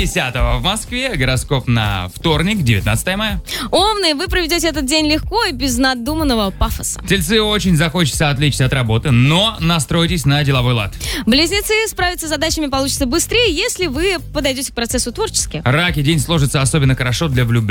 3:50 в Москве. Гороскоп на вторник, 19 мая. Овны, вы проведете этот день легко и без надуманного пафоса. Тельцы, очень захочется отвлечься от работы, но настройтесь на деловой лад. Близнецы, справиться с задачами получится быстрее, если вы подойдете к процессу творчески. Раки, день сложится особенно хорошо для влюбленных.